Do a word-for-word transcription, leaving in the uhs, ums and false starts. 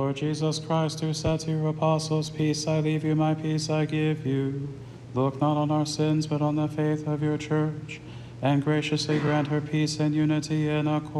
Lord Jesus Christ, who said to your apostles, Peace I leave you, my peace I give you, look not on our sins, but on the faith of your church, and graciously grant her peace and unity in accord.